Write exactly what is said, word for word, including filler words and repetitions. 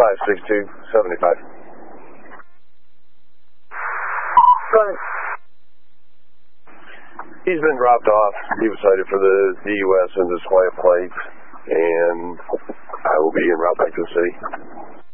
five six two seven five. Right. He's been dropped off. He was cited for the D U S and display of plates, and I will be en route back to the city.